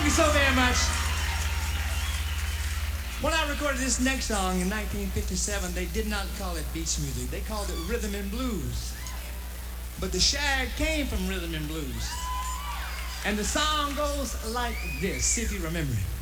you so very much. When I recorded this next song in 1957, they did not call it beach music. They called it rhythm and blues. But the shag came from rhythm and blues. And the song goes like this, see if you remember it.